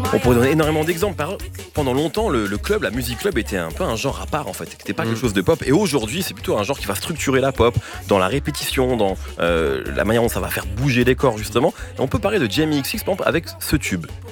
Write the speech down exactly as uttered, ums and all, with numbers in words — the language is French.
On pourrait donner énormément d'exemples. Par- Pendant longtemps, le, le club, la musique club était un peu un genre à part en fait. C'était pas Mm. quelque chose de pop. Et aujourd'hui, c'est plutôt un genre qui va structurer la pop dans la répétition, dans euh, la manière dont ça va faire bouger les corps justement. Et on peut parler de Jamie X X par exemple, avec ce tube.